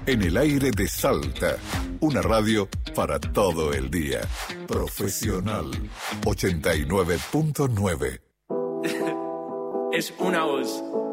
En el aire de Salta, una radio para todo el día. Profesional 89.9. Es una voz.